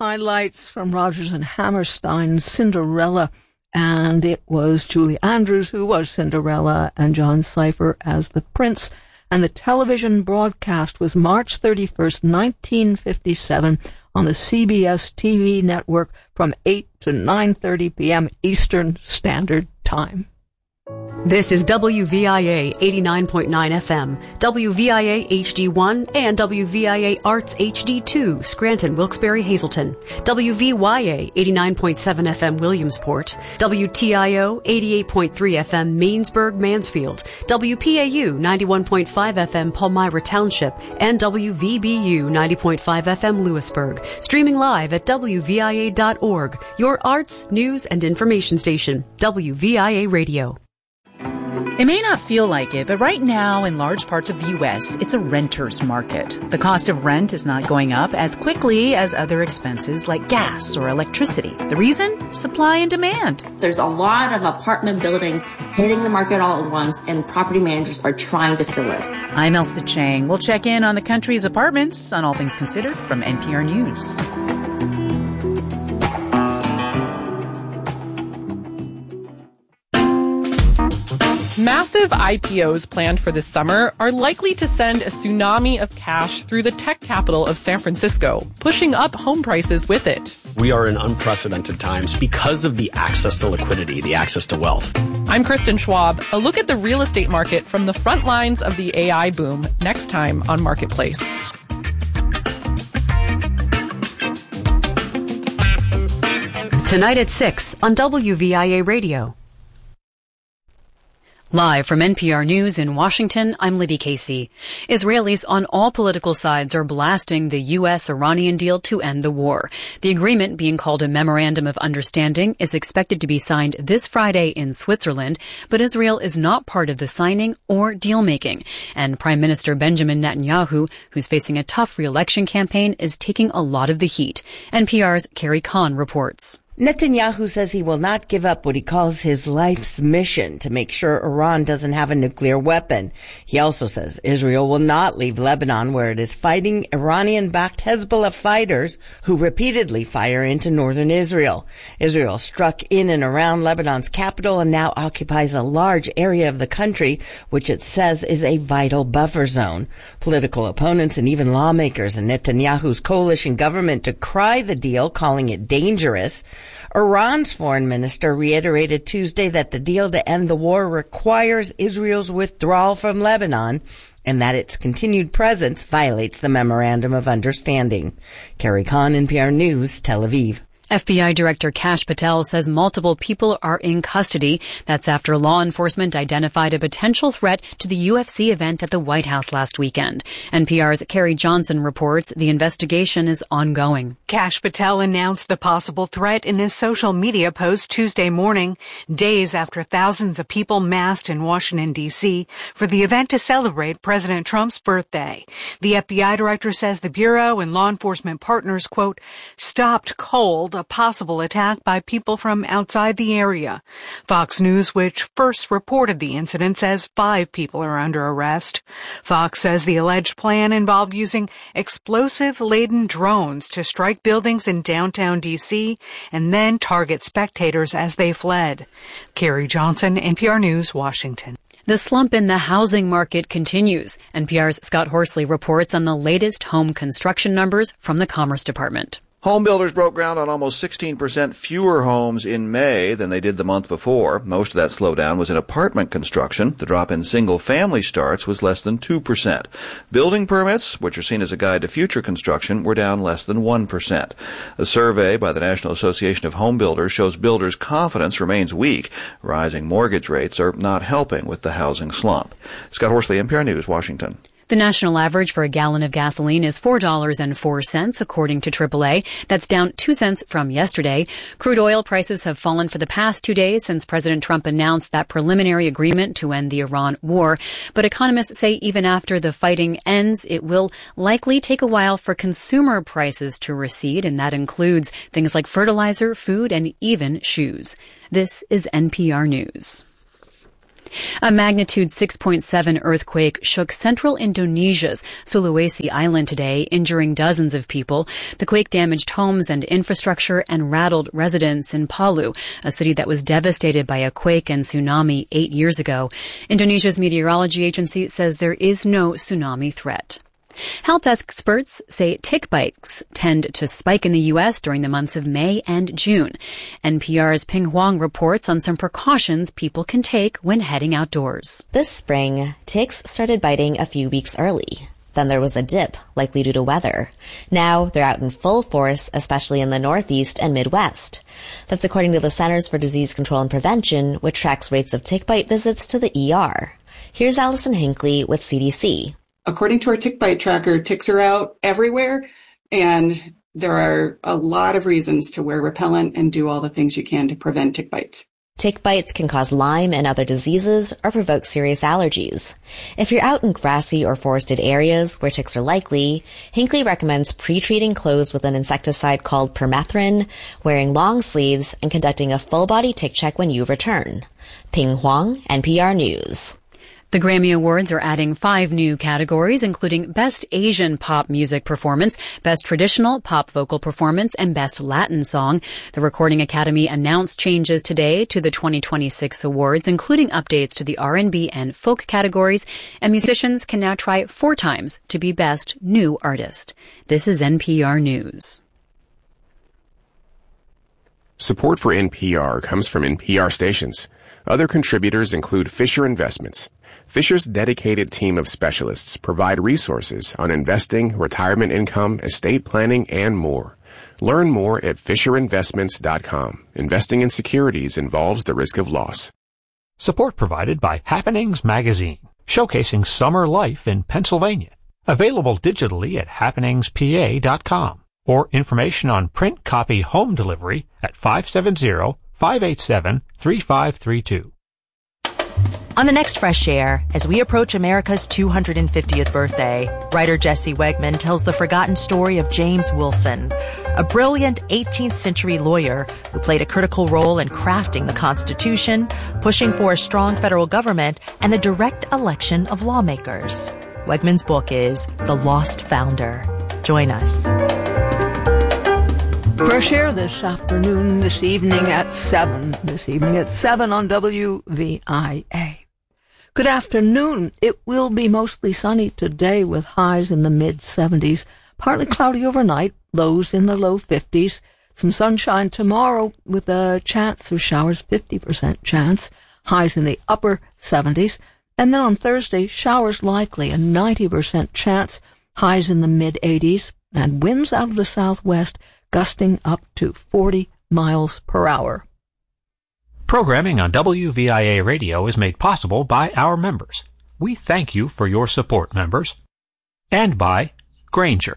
highlights from Rodgers and Hammerstein's Cinderella, and it was Julie Andrews who was Cinderella and John Cypher as the prince, and the television broadcast was March 31st, 1957 on the CBS TV network from 8 to 9:30 p.m. Eastern Standard Time. This is WVIA 89.9 FM, WVIA HD1, and WVIA Arts HD2, Scranton, Wilkes-Barre, Hazleton, WVYA 89.7 FM, Williamsport, WTIO 88.3 FM, Mainsburg, Mansfield, WPAU 91.5 FM, Palmyra Township, and WVBU 90.5 FM, Lewisburg. Streaming live at WVIA.org, your arts, news, and information station, WVIA Radio. It may not feel like it, but right now in large parts of the U.S., it's a renter's market. The cost of rent is not going up as quickly as other expenses like gas or electricity. The reason? Supply and demand. There's a lot of apartment buildings hitting the market all at once, and property managers are trying to fill it. I'm Elsa Chang. We'll check in on the country's apartments on All Things Considered from NPR News. Massive IPOs planned for this summer are likely to send a tsunami of cash through the tech capital of San Francisco, pushing up home prices with it. We are in unprecedented times because of the access to liquidity, the access to wealth. I'm Kristen Schwab. A look at the real estate market from the front lines of the AI boom next time on Marketplace. Tonight at 6 on WVIA Radio. Live from NPR News in Washington, I'm Libby Casey. Israelis on all political sides are blasting the U.S.-Iranian deal to end the war. The agreement, being called a Memorandum of Understanding, is expected to be signed this Friday in Switzerland, but Israel is not part of the signing or deal-making. And Prime Minister Benjamin Netanyahu, who's facing a tough re-election campaign, is taking a lot of the heat. NPR's Carrie Kahn reports. Netanyahu says he will not give up what he calls his life's mission to make sure Iran doesn't have a nuclear weapon. He also says Israel will not leave Lebanon, where it is fighting Iranian-backed Hezbollah fighters who repeatedly fire into northern Israel. Israel struck in and around Lebanon's capital and now occupies a large area of the country, which it says is a vital buffer zone. Political opponents and even lawmakers in Netanyahu's coalition government decry the deal, calling it dangerous. Iran's foreign minister reiterated Tuesday that the deal to end the war requires Israel's withdrawal from Lebanon and that its continued presence violates the Memorandum of Understanding. Carrie Kahn, NPR News, Tel Aviv. FBI Director Kash Patel says multiple people are in custody. That's after law enforcement identified a potential threat to the UFC event at the White House last weekend. NPR's Carrie Johnson reports the investigation is ongoing. Kash Patel announced the possible threat in his social media post Tuesday morning, days after thousands of people massed in Washington, D.C. for the event to celebrate President Trump's birthday. The FBI director says the Bureau and law enforcement partners, quote, stopped cold a possible attack by people from outside the area. Fox News, which first reported the incident, says 5 people are under arrest. Fox says the alleged plan involved using explosive-laden drones to strike buildings in downtown D.C. and then target spectators as they fled. Carrie Johnson, NPR News, Washington. The slump in the housing market continues. NPR's Scott Horsley reports on the latest home construction numbers from the Commerce Department. Home builders broke ground on almost 16% fewer homes in May than they did the month before. Most of that slowdown was in apartment construction. The drop in single-family starts was less than 2%. Building permits, which are seen as a guide to future construction, were down less than 1%. A survey by the National Association of Home Builders shows builders' confidence remains weak. Rising mortgage rates are not helping with the housing slump. Scott Horsley, NPR News, Washington. The national average for a gallon of gasoline is $4.04, according to AAA. That's down 2 cents from yesterday. Crude oil prices have fallen for the past 2 days since President Trump announced that preliminary agreement to end the Iran war. But economists say even after the fighting ends, it will likely take a while for consumer prices to recede, and that includes things like fertilizer, food, and even shoes. This is NPR News. A magnitude 6.7 earthquake shook central Indonesia's Sulawesi Island today, injuring dozens of people. The quake damaged homes and infrastructure and rattled residents in Palu, a city that was devastated by a quake and tsunami 8 years ago. Indonesia's meteorology agency says there is no tsunami threat. Health experts say tick bites tend to spike in the U.S. during the months of May and June. NPR's Ping Huang reports on some precautions people can take when heading outdoors. This spring, ticks started biting a few weeks early. Then there was a dip, likely due to weather. Now they're out in full force, especially in the Northeast and Midwest. That's according to the Centers for Disease Control and Prevention, which tracks rates of tick bite visits to the ER. Here's Allison Hinckley with CDC. According to our tick bite tracker, ticks are out everywhere, and there are a lot of reasons to wear repellent and do all the things you can to prevent tick bites. Tick bites can cause Lyme and other diseases or provoke serious allergies. If you're out in grassy or forested areas where ticks are likely, Hinckley recommends pre-treating clothes with an insecticide called permethrin, wearing long sleeves, and conducting a full-body tick check when you return. Ping Huang, NPR News. The Grammy Awards are adding 5 new categories, including Best Asian Pop Music Performance, Best Traditional Pop Vocal Performance, and Best Latin Song. The Recording Academy announced changes today to the 2026 awards, including updates to the R&B and folk categories, and musicians can now try 4 times to be Best New Artist. This is NPR News. Support for NPR comes from NPR stations. Other contributors include Fisher Investments. Fisher's dedicated team of specialists provide resources on investing, retirement income, estate planning, and more. Learn more at FisherInvestments.com. Investing in securities involves the risk of loss. Support provided by Happenings Magazine, showcasing summer life in Pennsylvania. Available digitally at happeningspa.com, or information on print copy home delivery at 570-587-3532. On the next Fresh Air, as we approach America's 250th birthday, writer Jesse Wegman tells the forgotten story of James Wilson, a brilliant 18th century lawyer who played a critical role in crafting the Constitution, pushing for a strong federal government, and the direct election of lawmakers. Wegman's book is The Lost Founder. Join us. Fresh Air this afternoon, this evening at 7 on WVIA. Good afternoon. It will be mostly sunny today with highs in the mid-70s, partly cloudy overnight, lows in the low 50s. Some sunshine tomorrow with a chance of showers, 50% chance, highs in the upper 70s. And then on Thursday, showers likely, a 90% chance, highs in the mid-80s, and winds out of the southwest gusting up to 40 miles per hour. Programming on WVIA Radio is made possible by our members. We thank you for your support, members. And by Grainger.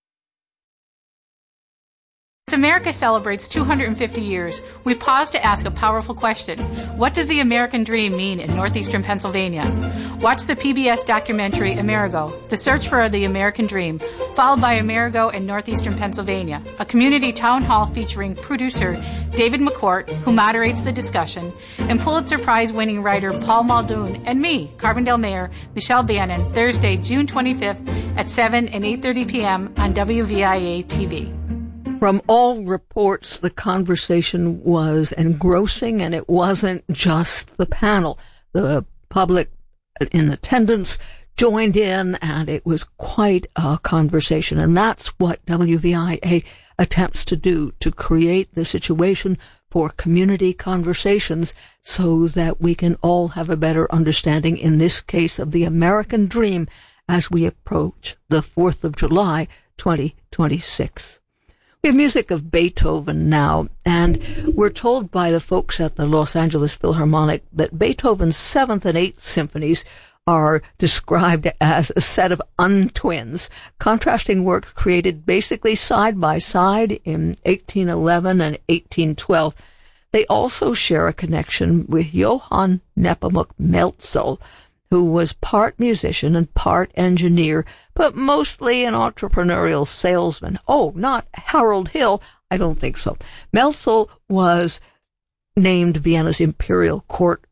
As America celebrates 250 years, we pause to ask a powerful question. What does the American dream mean in northeastern Pennsylvania? Watch the PBS documentary Amerigo, The Search for the American Dream, followed by Amerigo in northeastern Pennsylvania, a community town hall featuring producer David McCourt, who moderates the discussion, and Pulitzer Prize-winning writer Paul Muldoon, and me, Carbondale Mayor Michelle Bannon, Thursday, June 25th at 7 and 8:30 p.m. on WVIA TV. From all reports, the conversation was engrossing, and it wasn't just the panel. The public in attendance joined in, and it was quite a conversation. And that's what WVIA attempts to do, to create the situation for community conversations so that we can all have a better understanding, in this case, of the American dream as we approach the 4th of July, 2026. We have music of Beethoven now, and we're told by the folks at the Los Angeles Philharmonic that Beethoven's 7th and 8th symphonies are described as a set of untwins, contrasting works created basically side by side in 1811 and 1812. They also share a connection with Johann Nepomuk Melzel, who was part musician and part engineer, but mostly an entrepreneurial salesman. Oh, not Harold Hill. I don't think so. Melzel was named Vienna's imperial court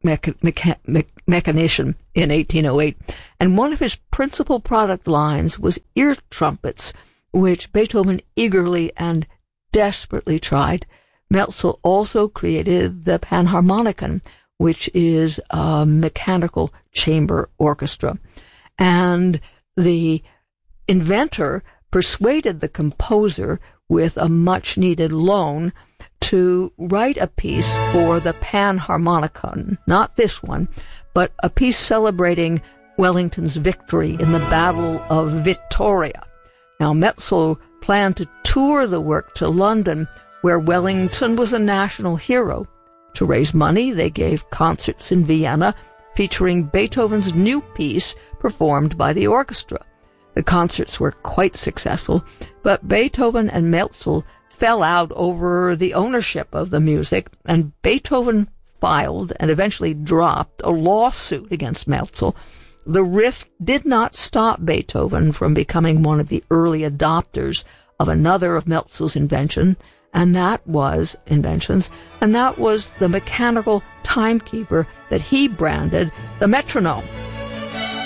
mechanician in 1808, and one of his principal product lines was ear trumpets, which Beethoven eagerly and desperately tried. Melzel also created the Panharmonicon, which is a mechanical chamber orchestra. And the inventor persuaded the composer with a much-needed loan to write a piece for the Panharmonicon, not this one, but a piece celebrating Wellington's victory in the Battle of Vittoria. Now, Melzel planned to tour the work to London, where Wellington was a national hero. To raise money, they gave concerts in Vienna featuring Beethoven's new piece performed by the orchestra. The concerts were quite successful, but Beethoven and Melzel fell out over the ownership of the music, and Beethoven filed and eventually dropped a lawsuit against Melzel. The rift did not stop Beethoven from becoming one of the early adopters of another of Melzel's inventions, and that was the mechanical timekeeper that he branded the metronome.